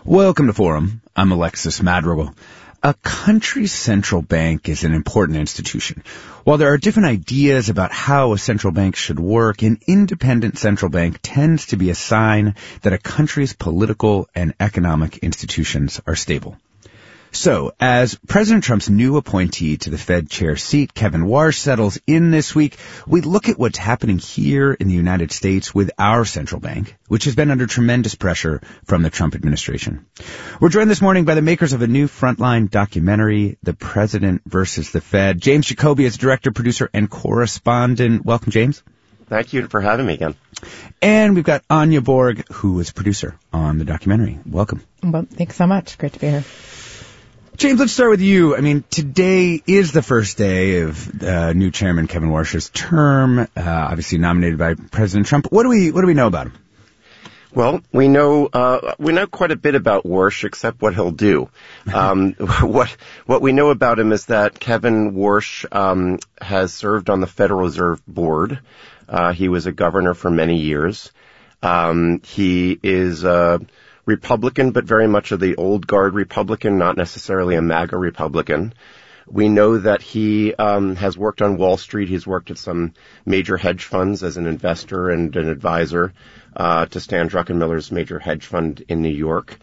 Welcome to Forum. I'm Alexis Madrigal. A country's central bank is an important institution. While there are different ideas about how a central bank should work, an independent central bank tends to be a sign that a country's political and economic institutions are stable. So, as President Trump's new appointee to the Fed chair seat, Kevin Warsh, settles in this week, we look at what's happening here in the United States with our central bank, which has been under tremendous pressure from the Trump administration. We're joined this morning by the makers of a new Frontline documentary, The President versus the Fed. James Jacoby is director, producer, and correspondent. Welcome, James. Thank you for having me again. And we've got Anya Borg, who is producer on the documentary. Welcome. Well, thanks so much. Great to be here. James, let's start with you. I mean, today is the first day of new chairman Kevin Warsh's term, obviously nominated by President Trump. What do we know about him? Well, we know quite a bit about Warsh, except what he'll do. What we know about him is that Kevin Warsh has served on the Federal Reserve Board. He was a governor for many years. He is Republican, but very much of the old guard Republican, not necessarily a MAGA Republican. We know that he has worked on Wall Street. He's worked at some major hedge funds as an investor and an advisor to Stan Druckenmiller's major hedge fund in New York.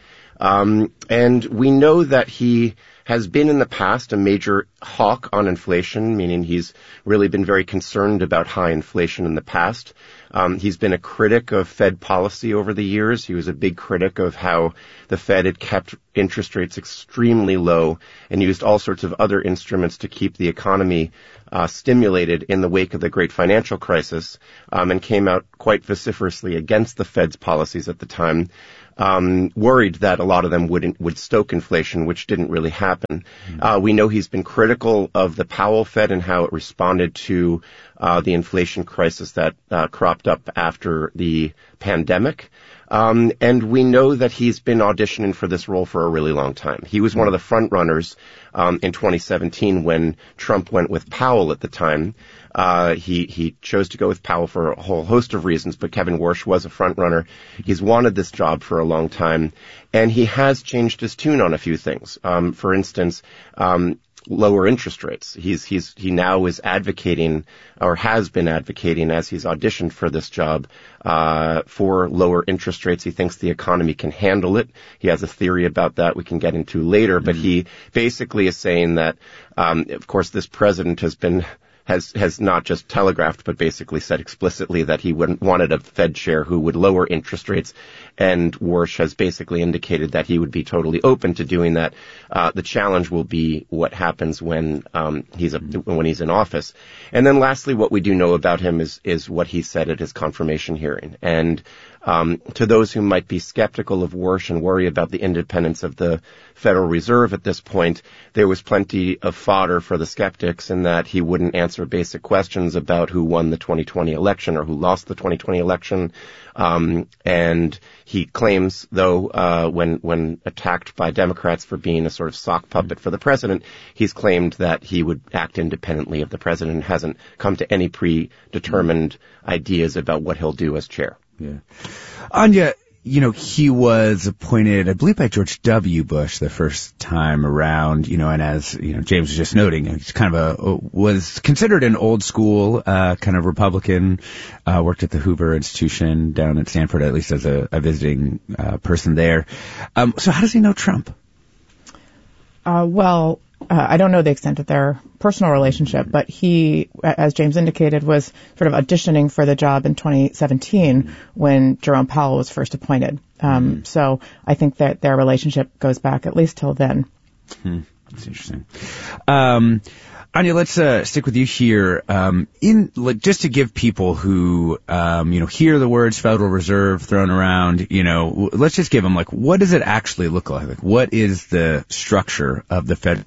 And we know that he has been in the past a major hawk on inflation, meaning he's really been very concerned about high inflation in the past. He's been a critic of Fed policy over the years. He was a big critic of how the Fed had kept interest rates extremely low and used all sorts of other instruments to keep the economy stimulated in the wake of the great financial crisis, and came out quite vociferously against the Fed's policies at the time. Worried that a lot of them would stoke inflation, which didn't really happen. We know he's been critical of the Powell Fed and how it responded to the inflation crisis that cropped up after the pandemic. And we know that he's been auditioning for this role for a really long time. He was one of the front runners in 2017 when Trump went with Powell at the time. He chose to go with Powell for a whole host of reasons, but Kevin Warsh was a front runner. He's wanted this job for a long time, and he has changed his tune on a few things. For instance, lower interest rates. He now is advocating, or has been advocating as he's auditioned for this job, for lower interest rates. He thinks the economy can handle it. He has a theory about that we can get into later, but he basically is saying that, of course, this president has not just telegraphed, but basically said explicitly that he wanted a Fed chair who would lower interest rates, and Warsh has basically indicated that he would be totally open to doing that. The challenge will be what happens when he's in office. And then lastly, what we do know about him is what he said at his confirmation hearing. And to those who might be skeptical of Warsh and worry about the independence of the Federal Reserve at this point, there was plenty of fodder for the skeptics in that he wouldn't answer basic questions about who won the 2020 election or who lost the 2020 election. And he claims, though, when attacked by Democrats for being a sort of sock puppet for the president, he's claimed that he would act independently of the president and hasn't come to any predetermined ideas about what he'll do as chair. Yeah. Anya, he was appointed, I believe, by George W. Bush the first time around, and as, James was just noting, he's kind of was considered an old school, kind of Republican, worked at the Hoover Institution down at Stanford, at least as a visiting, person there. So how does he know Trump? I don't know the extent of their personal relationship, but he, as James indicated, was sort of auditioning for the job in 2017 when Jerome Powell was first appointed. So I think that their relationship goes back at least till then. That's interesting. Anya, let's stick with you here. Just to give people who hear the words Federal Reserve thrown around, let's just give them what does it actually look like? What is the structure of the Fed?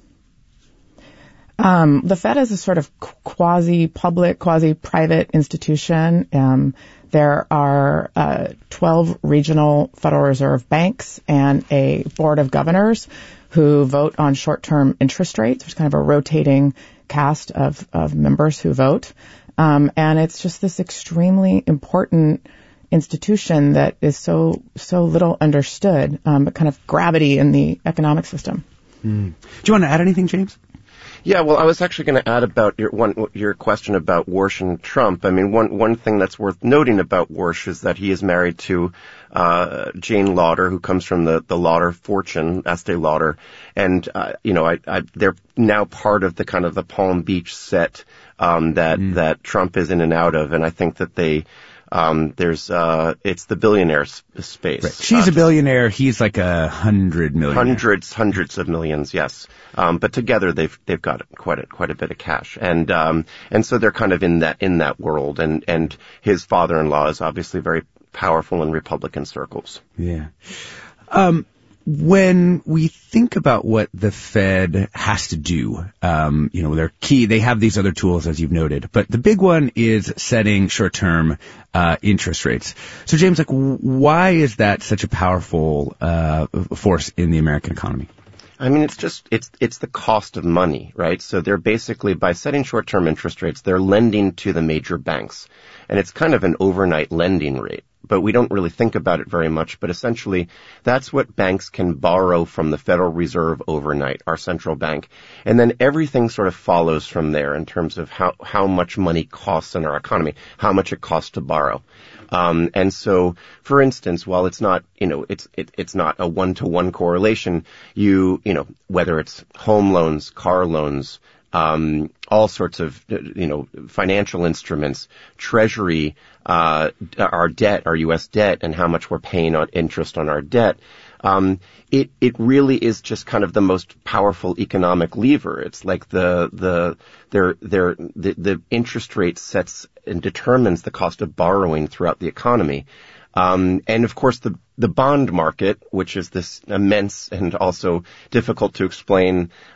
The Fed is a sort of quasi-public, quasi-private institution. There are 12 regional Federal Reserve banks and a board of governors who vote on short-term interest rates. There's kind of a rotating cast of members who vote. And it's just this extremely important institution that is so little understood, but kind of gravity in the economic system. Do you want to add anything, James? Yeah, well, I was actually going to add about your question about Warsh and Trump. I mean, one thing that's worth noting about Warsh is that he is married to Jane Lauder, who comes from the Lauder fortune, Estee Lauder, and they're now part of the kind of the Palm Beach set that Trump is in and out of, and I think that they. It's the billionaire space. Right. She's a billionaire. He's like 100 million. Hundreds of millions, yes. But together they've got quite a bit of cash. And so they're kind of in that world. And his father-in-law is obviously very powerful in Republican circles. Yeah. When we think about what the Fed has to do, they're key. They have these other tools, as you've noted, but the big one is setting short-term interest rates. So, James, why is that such a powerful force in the American economy? I mean, it's the cost of money, right? So they're basically, by setting short-term interest rates, they're lending to the major banks. And it's kind of an overnight lending rate. But we don't really think about it very much. But essentially, that's what banks can borrow from the Federal Reserve overnight, our central bank. And then everything sort of follows from there in terms of how much money costs in our economy, how much it costs to borrow. And so, for instance, while it's not, it's not a one-to-one correlation, whether it's home loans, car loans, all sorts of, financial instruments, treasury, our debt, our U.S. debt, and how much we're paying on interest on our debt. It really is just kind of the most powerful economic lever. It's like the interest rate sets and determines the cost of borrowing throughout the economy. And of course the bond market, which is this immense and also difficult to explain